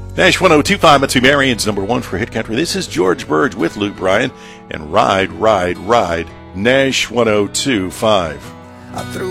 Nash 1025, Mitzi Marion's number one for Hit Country. This is George Burge with Luke Bryan and Ride, Ride, Ride, Nash 1025.